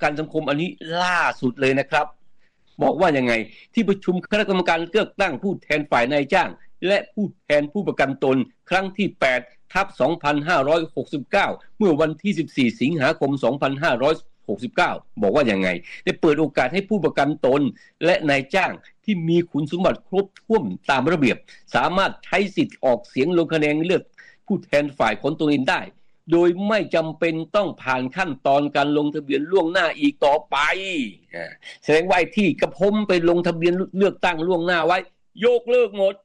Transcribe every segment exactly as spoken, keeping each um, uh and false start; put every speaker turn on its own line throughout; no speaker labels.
กันสังคมอันนี้ล่าสุดเลยนะครับบอกว่ายังไงที่ประชุมคณะกรรมการเลือกตั้งผู้แทนฝ่ายนายจ้างและผู้แทนผู้ประกันตนครั้งที่แปดทับสองพันห้าร้อยหกสิบเก้าเมื่อวันที่สิบสี่สิงหาคมสองพันห้าร้อยหกสิบเก้าบอกว่ายังไงได้เปิดโอกาสให้ผู้ประกันตนและนายจ้างที่มีคุณสมบัติครบถ้วนตามระเบียบสามารถใช้สิทธิ์ออกเสียงลงคะแนนเลือกผู้แทนฝ่ายของตนเองได้โดยไม่จำเป็นต้องผ่านขั้นตอนการลงทะเบียนล่วงหน้าอีกต่อไปแสดงว่าที่กระผมไปลงทะเบียนเลือกตั้งล่วงหน้าไว้ยกเลิกหมด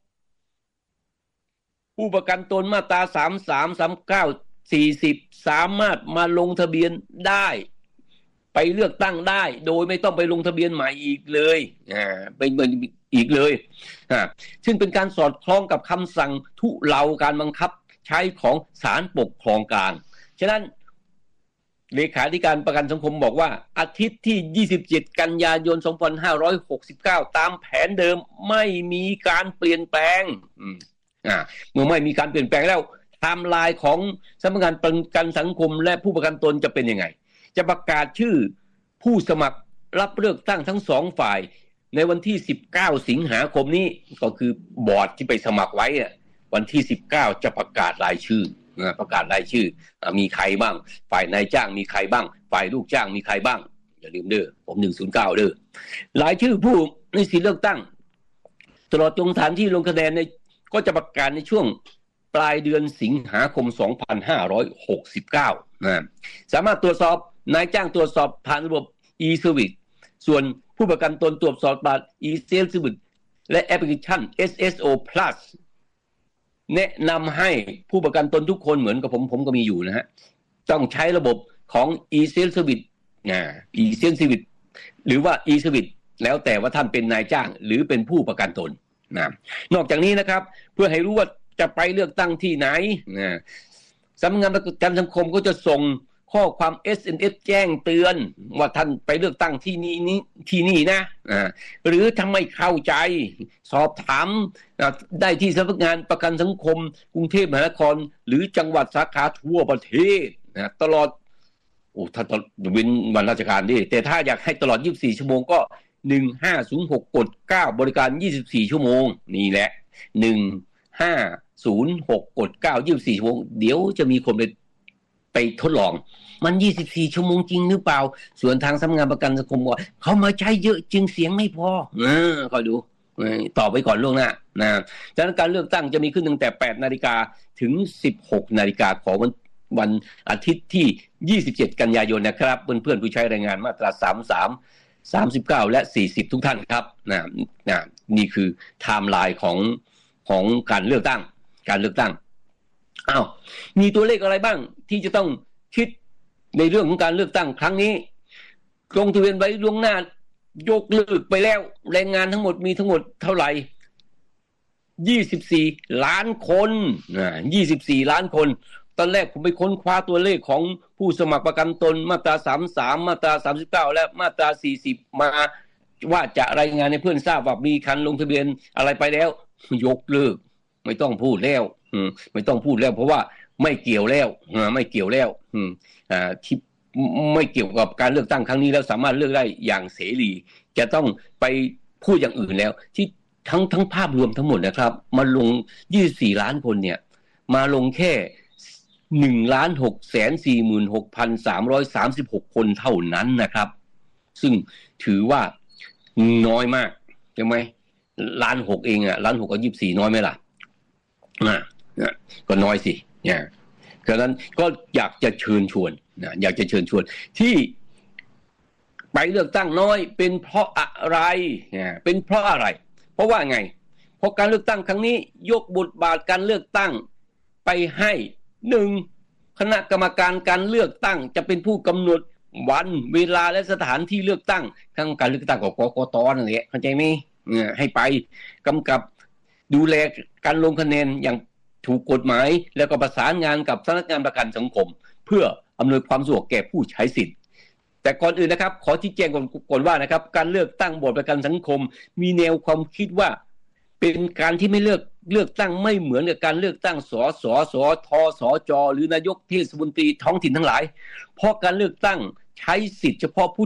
ผู้ประกันตนมาตราสามสิบสาม สามสิบเก้า สี่สิบสามารถมาลงทะเบียนได้ไปเลือกตั้งได้โดยไม่ต้องไปลงทะเบียนใหม่อีกเลยอ่าเป็นเหมือนอีกเลยอ่าซึ่งเป็นการสอดคล้องกับคำสั่งทุเลาการบังคับใช้ของศาลปกครองกลางฉะนั้นเลขาธิการประกันสังคมบอกว่าอาทิตย์ที่ยี่สิบเจ็ดกันยายนสองพันห้าร้อยหกสิบเก้าตามแผนเดิมไม่มีการเปลี่ยนแปลงอืมอ่าเมื่อไม่มีการเปลี่ยนแปลงแล้วไทม์ไลน์ของสำนักงานประกันสังคมและผู้ประกันตนจะเป็นยังไงจะประกาศชื่อผู้สมัครรับเลือกตั้งทั้งสองฝ่ายในวันที่สิบเก้าสิงหาคมนี้ก็คือบอร์ดที่ไปสมัครไว้อ่ะวันที่สิบเก้าจะประกาศรายชื่อนะประกาศรายชื่อมีใครบ้างฝ่ายนายจ้างมีใครบ้างฝ่ายลูกจ้างมีใครบ้างอย่าลืมเด้อผมหนึ่งศูนย์เก้าเด้อรายชื่อผู้ในสิทธิเลือกตั้งตลอดจนสถานที่ลงคะแนนในก็จะประกาศในช่วงปลายเดือนสิงหาคมสองพันห้าร้อยหกสิบเก้านะสามารถตรวจสอบนายจ้างตรวจสอบผ่านระบบ e-service ส่วนผู้ประกันตนตรวจสอบผ่าน e-service และแอปพลิเคชัน เอส เอส โอ Plus แนะนำให้ผู้ประกันตนทุกคนเหมือนกับผมผมก็มีอยู่นะฮะต้องใช้ระบบของ e-service นะ e-service หรือว่า e-service แล้วแต่ว่าท่านเป็นนายจ้างหรือเป็นผู้ประกันตนนะนอกจากนี้นะครับเพื่อให้รู้ว่าจะไปเลือกตั้งที่ไหนนะสำนักงานประกันสังคมก็จะส่งข้อความ เอส เอ็ม เอส แจ้งเตือนว่าท่านไปเลือกตั้งที่นี่นี้ที่นี่นะอ่าหรือถ้าไม่เข้าใจสอบถามได้ที่สำนักงานประกันสังคมกรุงเทพมหานครหรือจังหวัดสาขาทั่วประเทศนะตลอดโอ้ถ้าเว้นวันราชการดิแต่ถ้าอยากให้ตลอดยี่สิบสี่ชั่วโมงก็หนึ่งห้าศูนย์หกกดเก้าบริการยี่สิบสี่ชั่วโมงนี่แหละหนึ่งห้าศูนย์หกกดเก้า ยี่สิบสี่ชั่วโมงเดี๋ยวจะมีคนไปไปทดลองมันยี่สิบสี่ชั่วโมงจริงหรือเปล่าส่วนทางสำนักงานประกันสังคมว่าเขามาใช้เยอะจึงเสียงไม่พอเออคอยดูตอบไปก่อนล่วงหน้านะฉะนั้นการเลือกตั้งจะมีขึ้นตั้งแต่ แปดนาฬิกา ถึง สิบหกนาฬิกาของวันวันอาทิตย์ที่ยี่สิบเจ็ดกันยายนนะครับเพื่อนๆผู้ใช้แรงงานมาตราสามสิบสาม สามสิบเก้าและสี่สิบทุกท่านครับนะนะนี่คือไทม์ไลน์ของของการเลือกตั้งการเลือกตั้งอ้าวมีตัวเลขอะไรบ้างที่จะต้องคิดในเรื่องของการเลือกตั้งครั้งนี้ลงทะเบียนไว้ล่วงหน้ายกเลิกไปแล้วแรงงานทั้งหมดมีทั้งหมดเท่าไหร่ยี่สิบสี่ล้านคนนะยี่สิบสี่ล้านคนตอนแรกผมไปค้นคว้าตัวเลขของผู้สมัครประกันตนมาตราสามสิบสามมาตราสามสิบเก้าและมาตราสี่สิบมาว่าจะรายงานให้เพื่อนทราบว่ามีคันลงทะเบียนอะไรไปแล้วยกเลิกไม่ต้องพูดแล้วอืมไม่ต้องพูดแล้วเพราะว่าไม่เกี่ยวแล้วอ่าไม่เกี่ยวแล้วอืมอ่าที่ไม่เกี่ยวกับการเลือกตั้งครั้งนี้แล้วสามารถเลือกได้อย่างเสรีจะต้องไปพูดอย่างอื่นแล้วที่ทั้งทั้งภาพรวมทั้งหมดนะครับมาลงยี่สิบสี่ล้านคนเนี่ยมาลงแค่หนึ่งล้านหกแสนสี่หมื่นหกพันสามร้อยสามสิบหกคนเท่านั้นนะครับซึ่งถือว่าน้อยมากใช่ไหมล้านหกเองอ่ะล้านหกกับยี่สิบสี่น้อยไหมล่ะอ่าก็น้อยสิเนี่ยฉะนั้นก็อยากจะเชิญชวนนะอยากจะเชิญชวนที่ไปเลือกตั้งน้อยเป็นเพราะอะไรเนี่ยเป็นเพราะอะไรเพราะว่าไงเพราะการเลือกตั้งครั้งนี้ยกบทบาทการเลือกตั้งไปให้หนึ่งคณะกรรมการการเลือกตั้งจะเป็นผู้กำหนดวันเวลาและสถานที่เลือกตั้งทั้งการเลือกตั้งของกกต.นั่นแหละเข้าใจไหมเนี่ยให้ไปกำกับดูแลการลงคะแนนอย่างถูกกฎหมายแล้วก็ประสานงานกับสำนักงานประกันสังคมเพื่ออำนวยความสะดวกแก่ผู้ใช้สิทธิ์แต่ก่อนอื่นนะครับขอชี้แจงก่อนก่อนว่านะครับการเลือกตั้งบอร์ดประกันสังคมมีแนวความคิดว่าเป็นการที่ไม่เลือกเลือกตั้งไม่เหมือนกับการเลือกตั้งสสสทสจหรือนายกเทศมนตรีท้องถิ่นทั้งหลายเพราะการเลือกตั้งใช้สิทธิ์เฉพาะผู้